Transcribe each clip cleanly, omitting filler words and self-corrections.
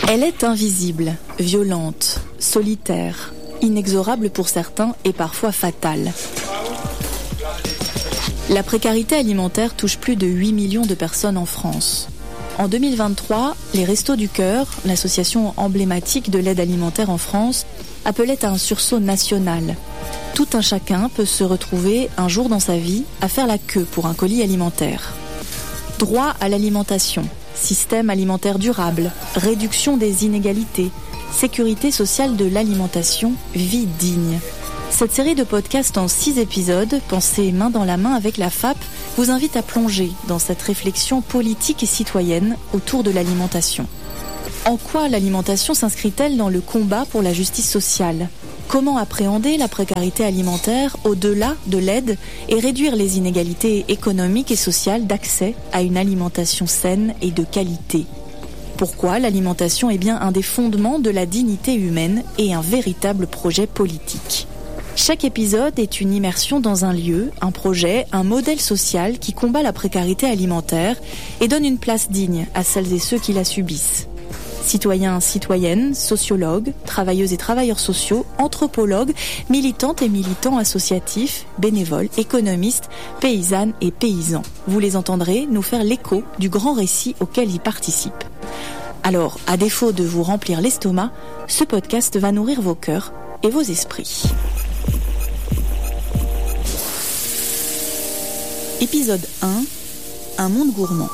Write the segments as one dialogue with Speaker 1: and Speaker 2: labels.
Speaker 1: Elle est invisible, violente, solitaire, inexorable pour certains et parfois fatale. La précarité alimentaire touche plus de 8 millions de personnes en France. En 2023, les Restos du Cœur, l'association emblématique de l'aide alimentaire en France, appelait à un sursaut national. Tout un chacun peut se retrouver un jour dans sa vie à faire la queue pour un colis alimentaire. Droit à l'alimentation, système alimentaire durable, réduction des inégalités, sécurité sociale de l'alimentation, vie digne. Cette série de podcasts en 6 épisodes, pensés main dans la main avec la FAP, vous invite à plonger dans cette réflexion politique et citoyenne autour de l'alimentation. En quoi l'alimentation s'inscrit-elle dans le combat pour la justice sociale ? Comment appréhender la précarité alimentaire au-delà de l'aide et réduire les inégalités économiques et sociales d'accès à une alimentation saine et de qualité ? Pourquoi l'alimentation est bien un des fondements de la dignité humaine et un véritable projet politique ? Chaque épisode est une immersion dans un lieu, un projet, un modèle social qui combat la précarité alimentaire et donne une place digne à celles et ceux qui la subissent. Citoyens, citoyennes, sociologues, travailleuses et travailleurs sociaux, anthropologues, militantes et militants associatifs, bénévoles, économistes, paysannes et paysans. Vous les entendrez nous faire l'écho du grand récit auquel ils participent. Alors, à défaut de vous remplir l'estomac, ce podcast va nourrir vos cœurs et vos esprits. Épisode 1, un monde gourmand.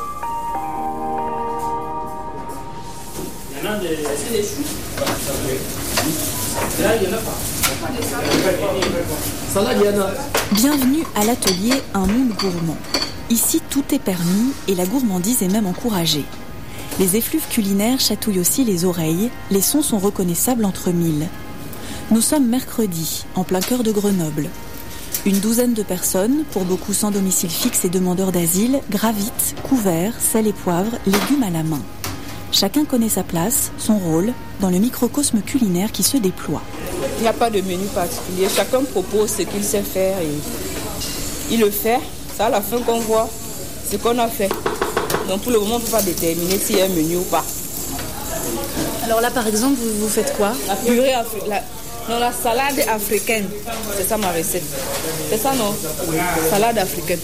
Speaker 1: Bienvenue à l'atelier Un monde gourmand. Ici, tout est permis et la gourmandise est même encouragée. Les effluves culinaires chatouillent aussi les oreilles, les sons sont reconnaissables entre mille. Nous sommes mercredi, en plein cœur de Grenoble. Une douzaine de personnes, pour beaucoup sans domicile fixe et demandeurs d'asile, gravitent, couverts, sel et poivre, légumes à la main. Chacun connaît sa place, son rôle, dans le microcosme culinaire qui se déploie.
Speaker 2: Il n'y a pas de menu particulier, chacun propose ce qu'il sait faire et il le fait. C'est à la fin qu'on voit ce qu'on a fait. Donc pour le moment, on ne peut pas déterminer s'il y a un menu ou pas.
Speaker 1: Alors là, par exemple, vous faites quoi ?
Speaker 2: La purée la salade africaine, c'est ça ma recette. C'est ça, non ? Salade africaine.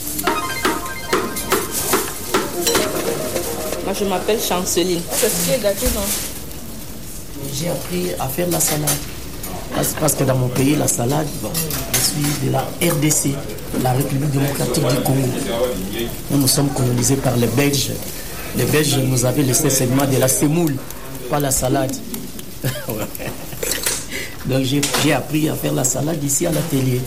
Speaker 2: Moi, je m'appelle Chanceline. C'est ce qui est gâté, non ?
Speaker 3: J'ai appris à faire la salade. Parce que dans mon pays, la salade, je suis de la RDC, la République démocratique du Congo. Nous sommes colonisés par les Belges. Les Belges nous avaient laissé seulement de la semoule, pas la salade. Donc j'ai appris à faire la salade ici à l'atelier.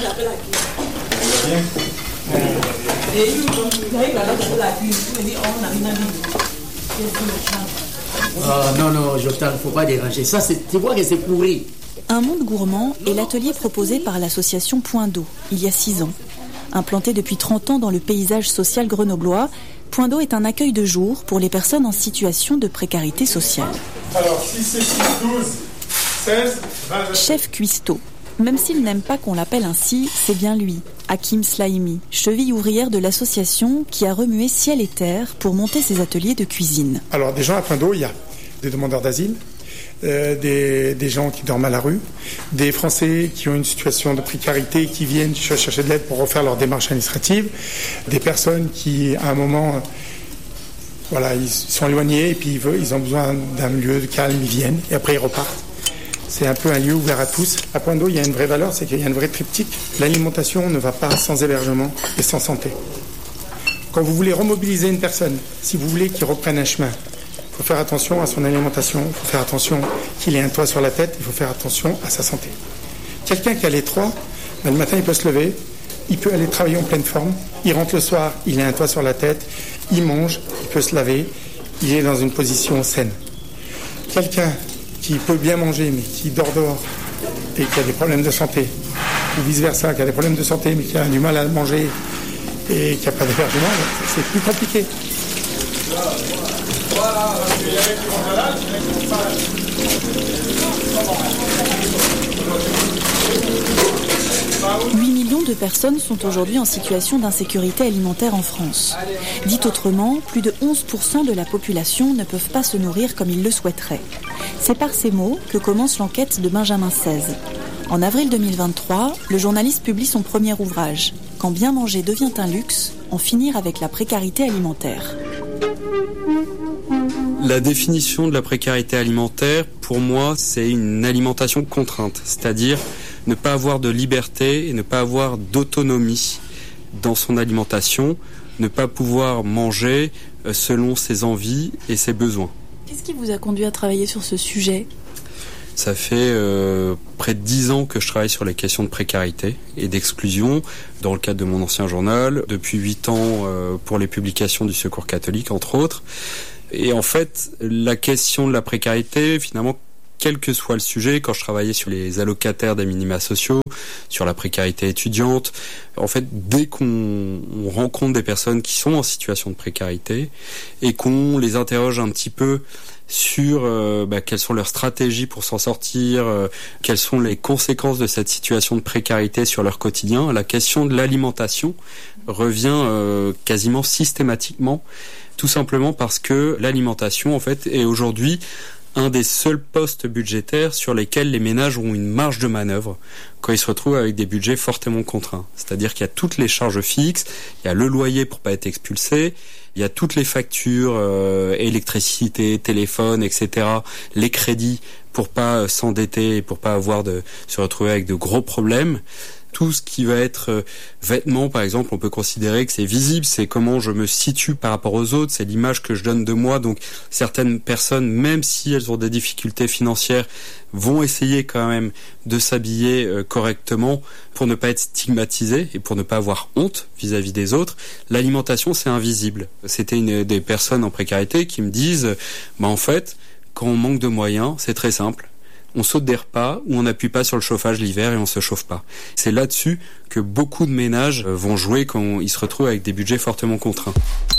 Speaker 3: Non, Jotan, il ne faut pas déranger. Ça, tu vois que c'est pourri.
Speaker 1: Un monde gourmand est l'atelier proposé par l'association Point d'eau, il y a 6 ans. Implanté depuis 30 ans dans le paysage social grenoblois, Point d'eau est un accueil de jour pour les personnes en situation de précarité sociale.
Speaker 4: Alors, 6, 6, 12, 16, 20...
Speaker 1: Chef cuistot. Même s'il n'aime pas qu'on l'appelle ainsi, c'est bien lui, Hakim Slaimi, cheville ouvrière de l'association qui a remué ciel et terre pour monter ses ateliers de cuisine.
Speaker 4: Alors, des gens à Point d'eau, il y a des demandeurs d'asile, des gens qui dorment à la rue, des Français qui ont une situation de précarité qui viennent chercher de l'aide pour refaire leur démarche administrative, des personnes qui, à un moment, ils sont éloignés et puis ils ont besoin d'un lieu de calme, ils viennent et après ils repartent. C'est un peu un lieu ouvert à tous. À Point d'eau, il y a une vraie valeur, c'est qu'il y a une vraie triptyque. L'alimentation ne va pas sans hébergement et sans santé. Quand vous voulez remobiliser une personne, si vous voulez qu'il reprenne un chemin, il faut faire attention à son alimentation, il faut faire attention qu'il ait un toit sur la tête, il faut faire attention à sa santé. Quelqu'un qui a les trois, le matin il peut se lever, il peut aller travailler en pleine forme, il rentre le soir, il a un toit sur la tête, il mange, il peut se laver, il est dans une position saine. Quelqu'un qui peut bien manger mais qui dort dehors et qui a des problèmes de santé, ou vice-versa, qui a des problèmes de santé mais qui a du mal à manger et qui n'a pas d'hébergement, c'est plus compliqué.
Speaker 1: 8 millions de personnes sont aujourd'hui en situation d'insécurité alimentaire en France. Dit autrement, plus de 11% de la population ne peuvent pas se nourrir comme ils le souhaiteraient. C'est par ces mots que commence l'enquête de Benjamin XVI. En avril 2023, le journaliste publie son premier ouvrage, « Quand bien manger devient un luxe, en finir avec la précarité alimentaire ».
Speaker 5: La définition de la précarité alimentaire, pour moi, c'est une alimentation contrainte, c'est-à-dire ne pas avoir de liberté et ne pas avoir d'autonomie dans son alimentation, ne pas pouvoir manger selon ses envies et ses besoins.
Speaker 1: Qu'est-ce qui vous a conduit à travailler sur ce sujet ?
Speaker 5: Ça fait près de 10 ans que je travaille sur les questions de précarité et d'exclusion dans le cadre de mon ancien journal, depuis 8 ans pour les publications du Secours catholique, entre autres. Et en fait, la question de la précarité, finalement, quel que soit le sujet, quand je travaillais sur les allocataires des minima sociaux, sur la précarité étudiante, en fait, dès qu'on rencontre des personnes qui sont en situation de précarité et qu'on les interroge un petit peu sur quelles sont leurs stratégies pour s'en sortir, quelles sont les conséquences de cette situation de précarité sur leur quotidien, la question de l'alimentation revient quasiment systématiquement, tout simplement parce que l'alimentation, en fait, est aujourd'hui un des seuls postes budgétaires sur lesquels les ménages ont une marge de manœuvre quand ils se retrouvent avec des budgets fortement contraints. C'est-à-dire qu'il y a toutes les charges fixes, il y a le loyer pour pas être expulsé, il y a toutes les factures, électricité, téléphone, etc., les crédits pour pas s'endetter et pour pas se retrouver avec de gros problèmes. Tout ce qui va être vêtements, par exemple, on peut considérer que c'est visible, c'est comment je me situe par rapport aux autres, c'est l'image que je donne de moi. Donc certaines personnes, même si elles ont des difficultés financières, vont essayer quand même de s'habiller correctement pour ne pas être stigmatisées et pour ne pas avoir honte vis-à-vis des autres. L'alimentation, c'est invisible. C'était des personnes en précarité qui me disent, en fait, quand on manque de moyens, c'est très simple. On saute des repas ou on n'appuie pas sur le chauffage l'hiver et on se chauffe pas. C'est là-dessus que beaucoup de ménages vont jouer quand ils se retrouvent avec des budgets fortement contraints.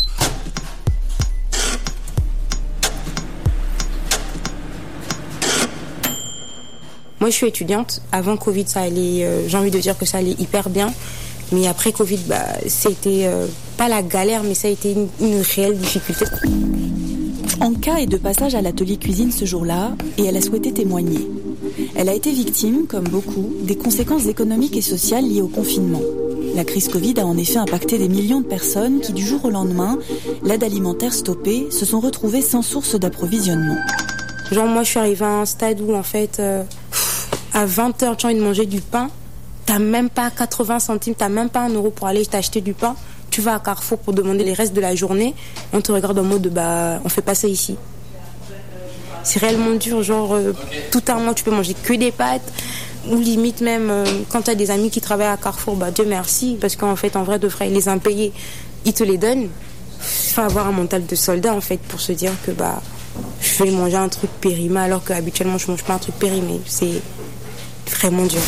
Speaker 6: Moi, je suis étudiante. Avant Covid, ça allait. J'ai envie de dire que ça allait hyper bien. Mais après Covid, c'était pas la galère, mais ça a été une réelle difficulté.
Speaker 1: Anka est de passage à l'atelier cuisine ce jour-là et elle a souhaité témoigner. Elle a été victime, comme beaucoup, des conséquences économiques et sociales liées au confinement. La crise Covid a en effet impacté des millions de personnes qui, du jour au lendemain, l'aide alimentaire stoppée, se sont retrouvées sans source d'approvisionnement.
Speaker 6: Moi, je suis arrivée à un stade où, en fait, à 20h, tu as envie de manger du pain. T'as même pas 80 centimes, t'as même pas 1 euro pour aller t'acheter du pain. Tu vas à Carrefour pour demander les restes de la journée, on te regarde en mode on fait pas ça ici. C'est réellement dur, tout un mois tu peux manger que des pâtes, ou limite même quand tu as des amis qui travaillent à Carrefour, Dieu merci, parce qu'en fait en vrai de vrai, les impayés, ils te les donnent. Il faut avoir un mental de soldat en fait pour se dire que je vais manger un truc périmé alors qu'habituellement je mange pas un truc périmé. C'est vraiment dur.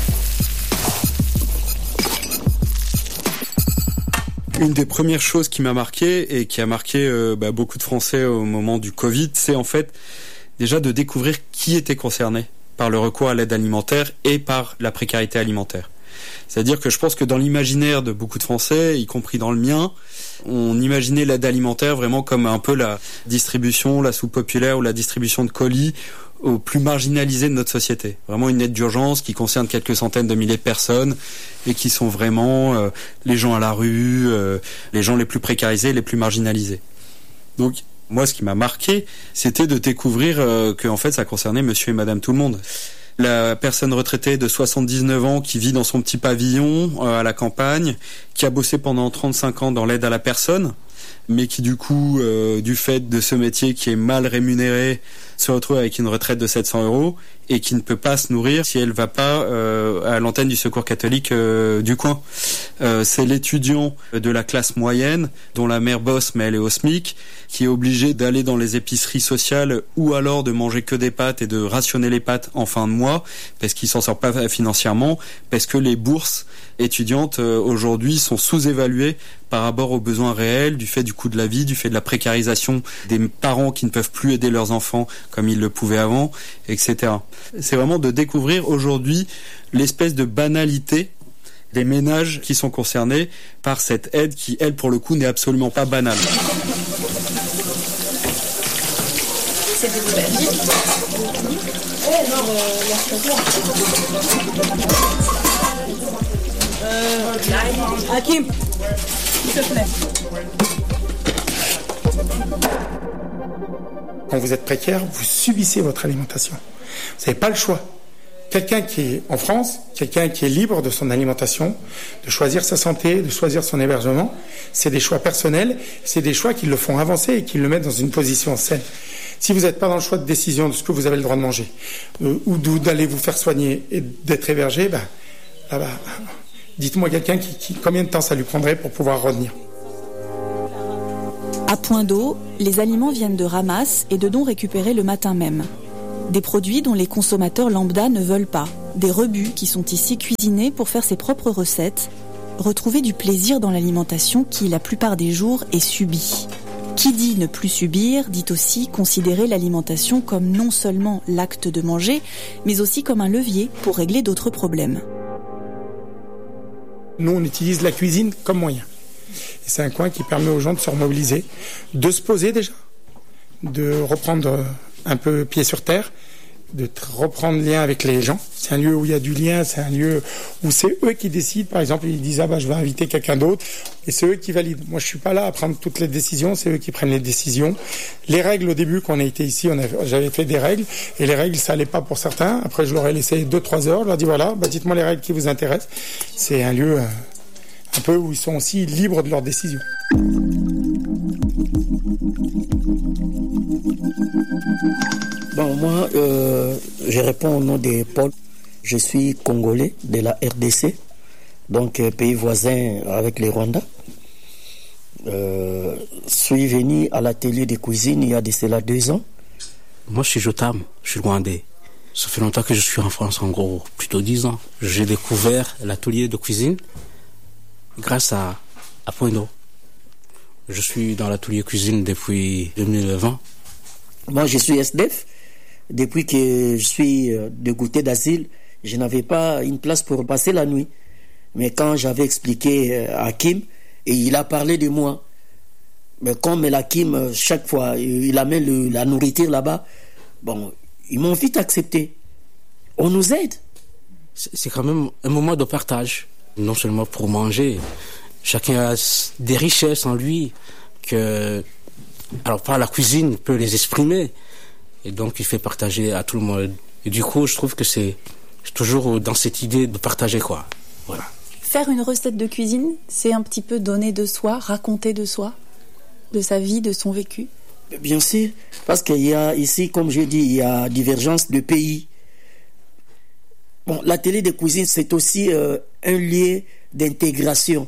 Speaker 5: Une des premières choses qui m'a marqué et qui a marqué beaucoup de Français au moment du Covid, c'est en fait déjà de découvrir qui était concerné par le recours à l'aide alimentaire et par la précarité alimentaire. C'est-à-dire que je pense que dans l'imaginaire de beaucoup de Français, y compris dans le mien, on imaginait l'aide alimentaire vraiment comme un peu la distribution, la soupe populaire ou la distribution de colis aux plus marginalisés de notre société. Vraiment une aide d'urgence qui concerne quelques centaines de milliers de personnes et qui sont vraiment les gens à la rue, les gens les plus précarisés, les plus marginalisés. Donc moi, ce qui m'a marqué, c'était de découvrir que en fait, ça concernait monsieur et madame tout le monde. La personne retraitée de 79 ans qui vit dans son petit pavillon à la campagne, qui a bossé pendant 35 ans dans l'aide à la personne, mais qui du coup, du fait de ce métier qui est mal rémunéré, se retrouve avec une retraite de 700 € et qui ne peut pas se nourrir si elle va pas à l'antenne du Secours catholique du coin. C'est l'étudiant de la classe moyenne dont la mère bosse mais elle est au SMIC, qui est obligé d'aller dans les épiceries sociales ou alors de manger que des pâtes et de rationner les pâtes en fin de mois parce qu'il s'en sort pas financièrement, parce que les bourses étudiantes aujourd'hui sont sous-évaluées par rapport aux besoins réels du fait du coût de la vie, du fait de la précarisation des parents qui ne peuvent plus aider leurs enfants comme ils le pouvaient avant, etc. C'est vraiment de découvrir aujourd'hui l'espèce de banalité des ménages qui sont concernés par cette aide qui, elle, pour le coup, n'est absolument pas banale.
Speaker 2: Hakim, s'il te plaît.
Speaker 4: Quand vous êtes précaire, vous subissez votre alimentation. Vous n'avez pas le choix. Quelqu'un qui est en France, quelqu'un qui est libre de son alimentation, de choisir sa santé, de choisir son hébergement, c'est des choix personnels, c'est des choix qui le font avancer et qui le mettent dans une position saine. Si vous n'êtes pas dans le choix de décision de ce que vous avez le droit de manger, ou d'aller vous faire soigner et d'être hébergé, dites-moi quelqu'un combien de temps ça lui prendrait pour pouvoir revenir.
Speaker 1: À Point d'Eau, les aliments viennent de ramasses et de dons récupérés le matin même. Des produits dont les consommateurs lambda ne veulent pas. Des rebuts qui sont ici cuisinés pour faire ses propres recettes. Retrouver du plaisir dans l'alimentation qui, la plupart des jours, est subie. Qui dit ne plus subir, dit aussi considérer l'alimentation comme non seulement l'acte de manger, mais aussi comme un levier pour régler d'autres problèmes.
Speaker 4: Nous, on utilise la cuisine comme moyen. Et c'est un coin qui permet aux gens de se remobiliser, de se poser déjà, de reprendre un peu pied sur terre, de reprendre lien avec les gens. C'est un lieu où il y a du lien, c'est un lieu où c'est eux qui décident. Par exemple, ils disent je vais inviter quelqu'un d'autre, et c'est eux qui valident. Moi, je suis pas là à prendre toutes les décisions, c'est eux qui prennent les décisions. Les règles, au début, quand on a été ici, j'avais fait des règles, et les règles, ça allait pas pour certains. Après, je leur ai laissé 2-3 heures, je leur ai dit dites-moi les règles qui vous intéressent. C'est un lieu un peu où ils sont aussi libres de leurs décisions.
Speaker 3: Bon, moi, je réponds au nom de Paul. Je suis congolais de la RDC, donc pays voisin avec le Rwanda. Je suis venu à l'atelier de cuisine il y a de cela 2 ans.
Speaker 7: Moi, je suis Jotam, je suis rwandais. Ça fait longtemps que je suis en France, en gros, plutôt 10 ans. J'ai découvert l'atelier de cuisine grâce à Point d'Eau. Je suis dans l'atelier cuisine depuis 2020.
Speaker 3: Moi, je suis SDF. Depuis que je suis dégoûté d'asile, je n'avais pas une place pour passer la nuit. Mais quand j'avais expliqué à Hakim, et il a parlé de moi, mais comme Hakim, chaque fois, il amène la nourriture là-bas, bon, ils m'ont vite accepté. On nous aide.
Speaker 7: C'est quand même un moment de partage, non seulement pour manger. Chacun a des richesses en lui que, alors par la cuisine, peut les exprimer. Et donc, il fait partager à tout le monde. Et du coup, je trouve que c'est toujours dans cette idée de partager, quoi. Voilà.
Speaker 1: Faire une recette de cuisine, c'est un petit peu donner de soi, raconter de soi, de sa vie, de son vécu.
Speaker 3: Bien sûr, parce qu'il y a ici, comme je dis, il y a divergence de pays. Bon, l'atelier de cuisine, c'est aussi un lieu d'intégration.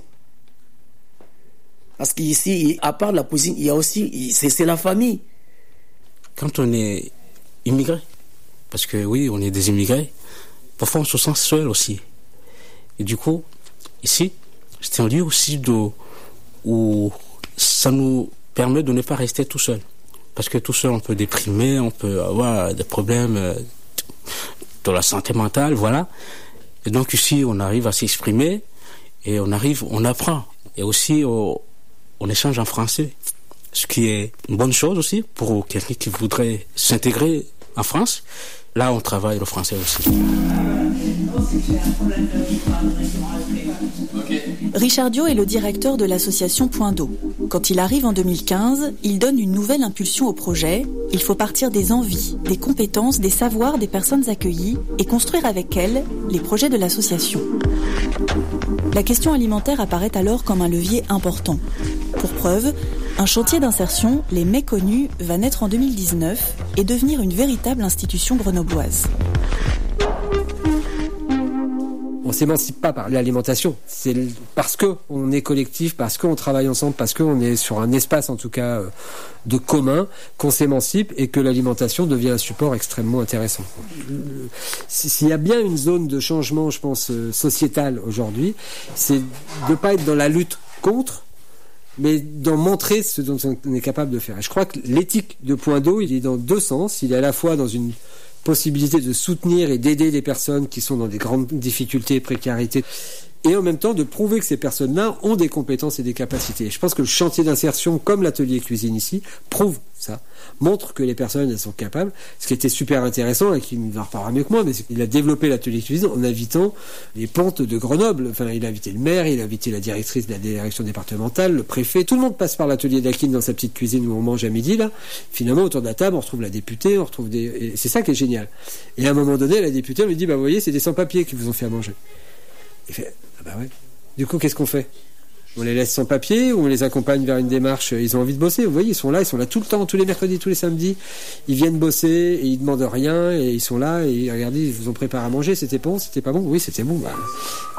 Speaker 3: Parce qu'ici, à part la cuisine, il y a aussi, c'est la famille.
Speaker 7: Quand on est immigré, parce que oui, on est des immigrés, parfois on se sent seul aussi. Et du coup, ici, c'est un lieu aussi où ça nous permet de ne pas rester tout seul. Parce que tout seul, on peut déprimer, on peut avoir des problèmes de la santé mentale, voilà. Et donc ici, on arrive à s'exprimer et on apprend. Et aussi, on échange en français. Ce qui est une bonne chose aussi pour quelqu'un qui voudrait s'intégrer en France. Là, on travaille le français aussi.
Speaker 1: Richard Dio est le directeur de l'association Point d'Eau. Quand il arrive en 2015, il donne une nouvelle impulsion au projet. Il faut partir des envies, des compétences, des savoirs des personnes accueillies et construire avec elles les projets de l'association. La question alimentaire apparaît alors comme un levier important. Pour preuve, un chantier d'insertion, les Méconnus, va naître en 2019 et devenir une véritable institution grenobloise.
Speaker 8: On ne s'émancipe pas par l'alimentation. C'est parce qu'on est collectif, parce qu'on travaille ensemble, parce qu'on est sur un espace en tout cas de commun, qu'on s'émancipe et que l'alimentation devient un support extrêmement intéressant. S'il y a bien une zone de changement, je pense, sociétal aujourd'hui, c'est de ne pas être dans la lutte contre, mais d'en montrer ce dont on est capable de faire. Et je crois que l'éthique de Point d'Eau, il est dans 2 sens. Il est à la fois dans une possibilité de soutenir et d'aider les personnes qui sont dans des grandes difficultés et précarités. et en même temps de prouver que ces personnes-là ont des compétences et des capacités. Et je pense que le chantier d'insertion, comme l'atelier cuisine ici, prouve ça, montre que les personnes, elles sont capables. Ce qui était super intéressant, et qui nous en reparlera mieux que moi, mais c'est qu'il a développé l'atelier cuisine en invitant les pontes de Grenoble. Enfin, il a invité le maire, il a invité la directrice de la direction départementale, le préfet. Tout le monde passe par l'atelier d'Aquine dans sa petite cuisine où on mange à midi, là. Finalement, autour de la table, on retrouve la députée, on retrouve et c'est ça qui est génial. Et à un moment donné, la députée, on lui dit, bah, vous voyez, c'est des sans-papiers qui vous ont fait à manger. Il fait, ah bah ouais. Du coup, qu'est-ce qu'on fait? On les laisse sans papier ou on les accompagne vers une démarche? Ils ont envie de bosser, vous voyez, ils sont là tout le temps, tous les mercredis, tous les samedis. Ils viennent bosser et ils demandent rien et ils sont là et regardez, ils vous ont préparé à manger, c'était bon, c'était pas bon? Oui, c'était bon. Bah,